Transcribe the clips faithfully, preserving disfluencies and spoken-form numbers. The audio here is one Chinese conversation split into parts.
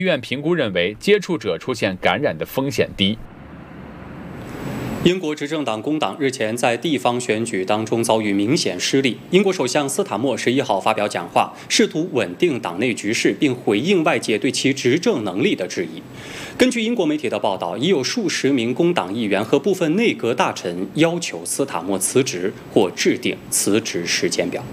医院评估认为，接触者出现感染的风险低。 英国执政党工党日前在地方选举当中遭遇明显失利。英国首相斯塔默十一号发表讲话，试图稳定党内局势，并回应外界对其执政能力的质疑。根据英国媒体的报道，已有数十名工党议员和部分内阁大臣要求斯塔默辞职或制定辞职时间表。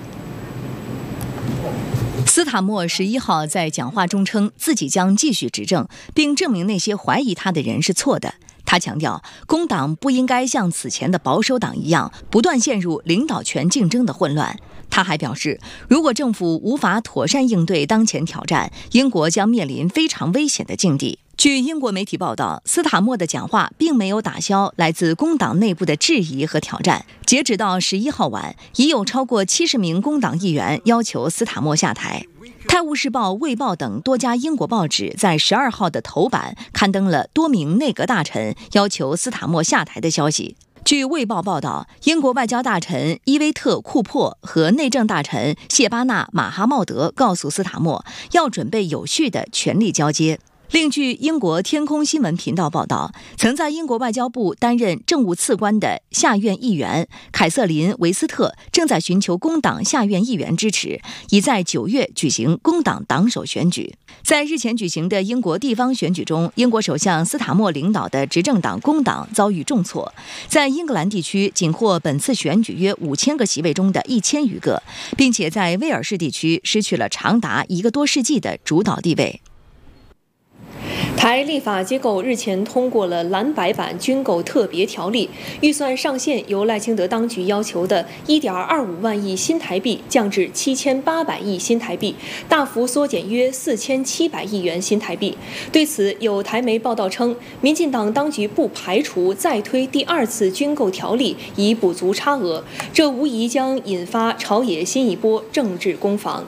斯塔默十一号在讲话中称，自己将继续执政，并证明那些怀疑他的人是错的。他强调，工党不应该像此前的保守党一样，不断陷入领导权竞争的混乱。他还表示，如果政府无法妥善应对当前挑战，英国将面临非常危险的境地。据英国媒体报道，斯塔默的讲话并没有打消来自工党内部的质疑和挑战。截止到十一号晚，已有超过七十名工党议员要求斯塔默下台。《泰晤士报》、《卫报》等多家英国报纸在十二号的头版刊登了多名内阁大臣要求斯塔默下台的消息。据《卫报》报道，英国外交大臣伊维特·库珀和内政大臣谢巴纳·马哈茂德告诉斯塔默，要准备有序的权力交接。另据英国天空新闻频道报道，曾在英国外交部担任政务次官的下院议员凯瑟琳·维斯特正在寻求工党下院议员支持，已在九月举行工党党首选举。在日前举行的英国地方选举中，英国首相斯塔默领导的执政党工党遭遇重挫，在英格兰地区仅获本次选举约五千个席位中的一千余个，并且在威尔士地区失去了长达一个多世纪的主导地位。 台立法机构日前通过了蓝白版军购特别条例，预算上限由赖清德当局要求的 一点二五万亿新台币降至七千八百亿新台币，大幅缩减约四千七百亿元新台币。对此，有台媒报道称，民进党当局不排除再推第二次军购条例以补足差额，这无疑将引发朝野新一波政治攻防。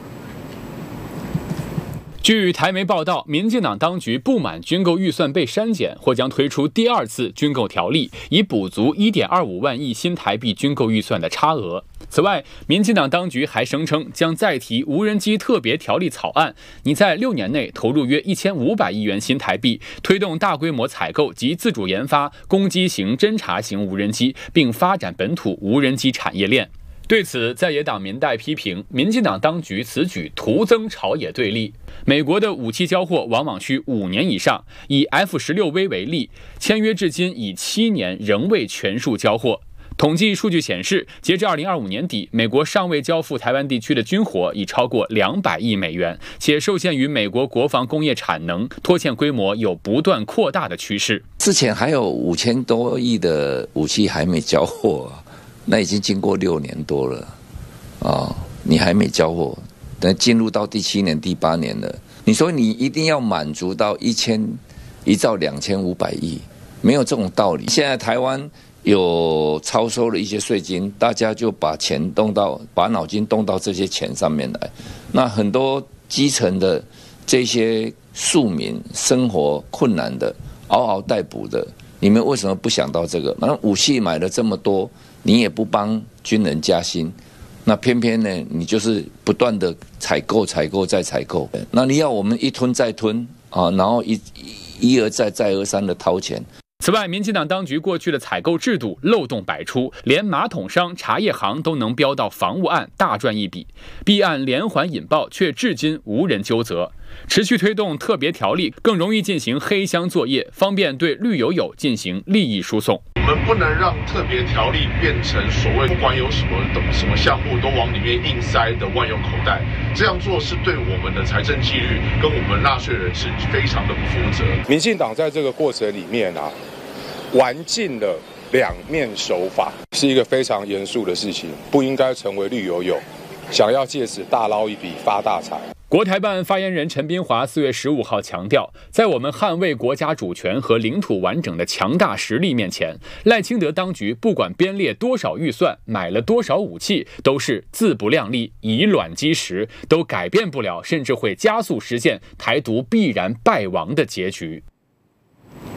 据台媒报道，民进党当局不满军购预算被删减，或将推出第二次军购条例，以补足 一点二五万亿新台币军购预算的差额。此外，民进党当局还声称将再提无人机特别条例草案，拟在六年内投入约一千五百亿元新台币，推动大规模采购及自主研发攻击型、侦察型无人机，并发展本土无人机产业链。对此，在野党民代批评民进党当局此举徒增朝野对立。美国的武器交货往往需五年以上，以 F 十六 V 为例，签约至今已七年，仍未全数交货。统计数据显示，截至二零二五年底，美国尚未交付台湾地区的军火已超过两百亿美元，且受限于美国国防工业产能，拖欠规模有不断扩大的趋势。 之前还有五千多亿的武器还没交货，那已经经过六年多了啊、哦，你还没交货，等进入到第七年、第八年了。你说你一定要满足到一千一兆两千五百亿，没有这种道理。现在台湾有超收了一些税金，大家就把钱动到，把脑筋动到这些钱上面来。那很多基层的这些庶民生活困难的、嗷嗷待哺的，你们为什么不想到这个？那武器买了这么多，你也不帮军人加薪，那偏偏呢，你就是不断的采购、采购再采购。那你要我们一吞再吞啊，然后一一而再、再而三的掏钱。 此外，民进党当局过去的采购制度漏洞百出，连马桶商、茶叶行都能标到防务案大赚一笔，弊案连环引爆，却至今无人究责。持续推动特别条例，更容易进行黑箱作业，方便对绿油油进行利益输送。 我们不能让特别条例变成所谓不管有什么什么项目都往里面硬塞的万用口袋，这样做是对我们的财政纪律跟我们纳税人是非常的不负责。 民进党在这个过程里面啊，玩尽了两面手法，是一个非常严肃的事情，不应该成为绿油油，想要借此大捞一笔发大财。 国台办发言人陈斌华四月十五号强调，在我们捍卫国家主权和领土完整的强大实力面前，赖清德当局不管编列多少预算，买了多少武器，都是自不量力，以卵击石，都改变不了，甚至会加速实现台独必然败亡的结局。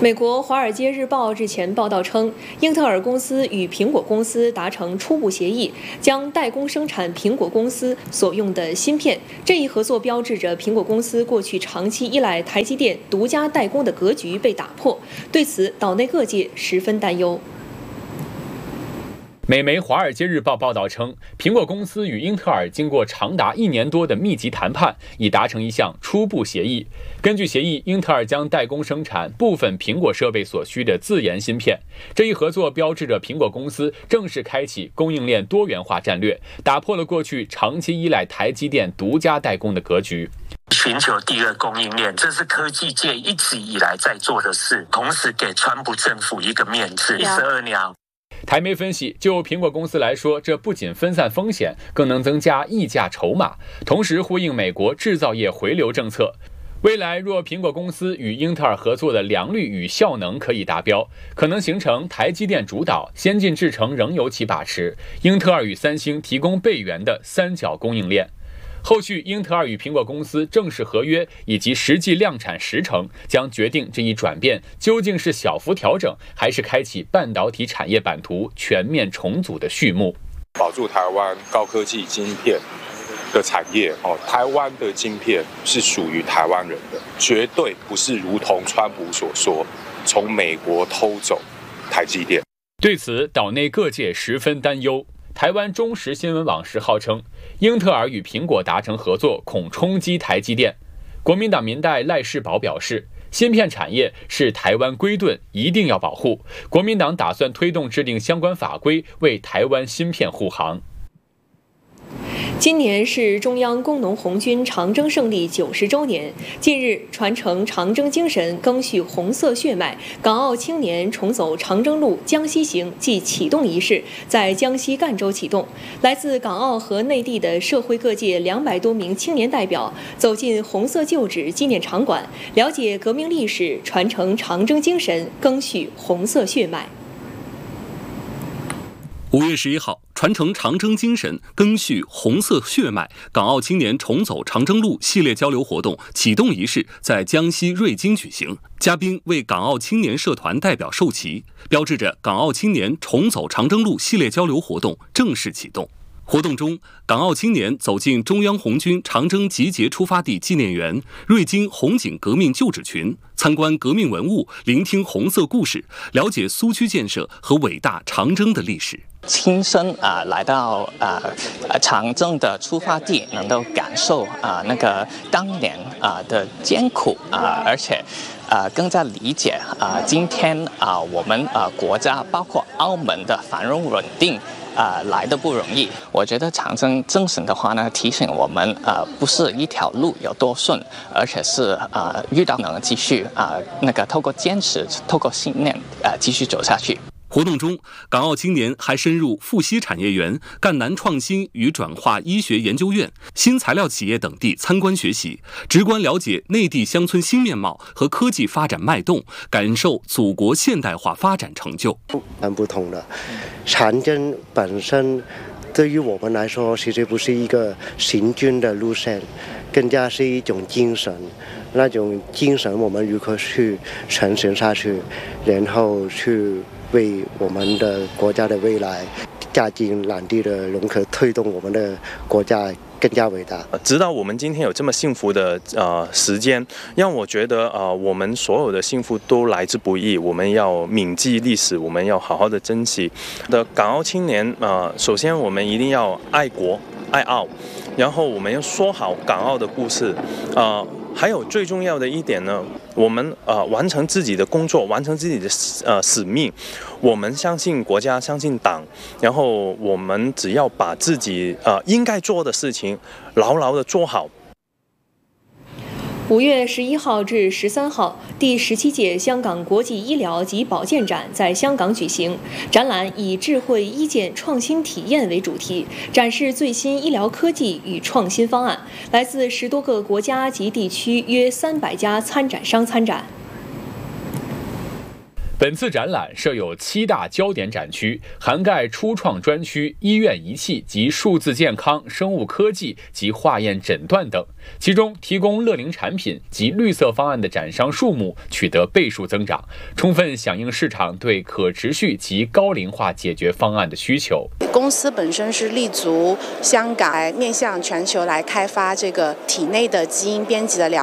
美国《华尔街日报》日前报道称，英特尔公司与苹果公司达成初步协议，将代工生产苹果公司所用的芯片。这一合作标志着苹果公司过去长期依赖台积电独家代工的格局被打破。对此，岛内各界十分担忧。 美媒《华尔街日报》报道称，苹果公司与英特尔经过长达一年多的密集谈判，已达成一项初步协议。根据协议，英特尔将代工生产部分苹果设备所需的自研芯片。这一合作标志着苹果公司正式开启供应链多元化战略，打破了过去长期依赖台积电独家代工的格局。 寻求第二供应链，这是科技界一直以来在做的事，同时给川普政府一个面子。一石二鸟。 台媒分析，就苹果公司来说，这不仅分散风险，更能增加溢价筹码，同时呼应美国制造业回流政策。未来若苹果公司与英特尔合作的良率与效能可以达标，可能形成台积电主导，先进制程仍由其把持，英特尔与三星提供备援的三角供应链。后续英特尔与苹果公司正式合约以及实际量产时程，将决定这一转变究竟是小幅调整，还是开启半导体产业版图全面重组的序幕。 保住台湾高科技晶片的产业哦，台湾的晶片是属于台湾人的，绝对不是如同川普所说，从美国偷走台积电。 对此，岛内各界十分担忧。台湾中时新闻网时号称，英特尔与苹果达成合作，恐冲击台积电。国民党民代赖世宝表示，芯片产业是台湾规盾，一定要保护。国民党打算推动制定相关法规，为台湾芯片护航。 今年是中央工农红军长征胜利九十周年。近日，传承长征精神、赓续红色血脉，港澳青年重走长征路江西行暨启动仪式在江西赣州启动。来自港澳和内地的社会各界两百多名青年代表走进红色旧址纪念场馆，了解革命历史，传承长征精神，赓续红色血脉。 五月十一号，传承长征精神，赓续红色血脉，港澳青年重走长征路系列交流活动启动仪式在江西瑞金举行，嘉宾为港澳青年社团代表授旗，标志着港澳青年重走长征路系列交流活动正式启动。活动中，港澳青年走进中央红军长征集结出发地纪念园、瑞金红警革命旧址群，参观革命文物，聆听红色故事，了解苏区建设和伟大长征的历史。 亲身啊、呃、来到啊呃长征的出发地，能够感受啊、呃、那个当年啊、呃、的艰苦啊、呃，而且啊、呃、更加理解啊、呃、今天啊、呃、我们啊、呃、国家包括澳门的繁荣稳定。啊、呃，来的不容易。我觉得长征精神的话呢，提醒我们啊、呃，不是一条路有多顺，而且是啊、呃，遇到能继续啊、呃，那个透过坚持，透过信念啊、呃，继续走下去。 活动中，港澳青年还深入富西产业园、赣南创新与转化医学研究院、新材料企业等地参观学习，直观了解内地乡村新面貌和科技发展脉动，感受祖国现代化发展成就。 蛮不同的，长征本身对于我们来说，其实不是一个行军的路线，更加是一种精神。那种精神，我们如何去传承下去，然后去为我们的国家的未来加进两地的融合，推动我们的国家更加伟大。 直到我们今天有这么幸福的呃时间，让我觉得呃我们所有的幸福都来之不易。我们要铭记历史，我们要好好的珍惜。的港澳青年呃，首先我们一定要爱国爱澳，然后我们要说好港澳的故事，呃。还有最重要的一点呢，我们呃完成自己的工作，完成自己的呃使命。我们相信国家，相信党，然后我们只要把自己呃应该做的事情牢牢的做好。 五月十一号至十三号，第十七届香港国际医疗及保健展在香港举行。展览以智慧医健创新体验为主题，展示最新医疗科技与创新方案。来自十多个国家及地区约三百家参展商参展。 本次展览设有七大焦点展区，涵盖初创专区、医院仪器及数字健康、生物科技及化验诊断等。其中，提供乐龄产品及绿色方案的展商数目取得倍数增长，充分响应市场对可持续及高龄化解决方案的需求。 公司本身是立足香港，面向全球来开发这个体内的基因编辑的疗